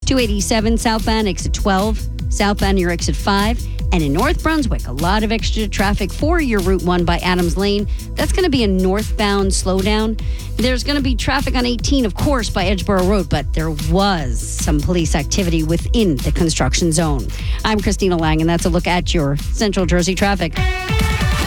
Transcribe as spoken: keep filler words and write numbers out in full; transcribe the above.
two eighty-seven southbound exit twelve, southbound near exit five. And in North Brunswick, a lot of extra traffic for your Route one by Adams Lane. That's going to be a northbound slowdown. There's going to be traffic on eighteen, of course, by Edgeboro Road, but there was some police activity within the construction zone. I'm Christina Lang, and that's a look at your Central Jersey traffic.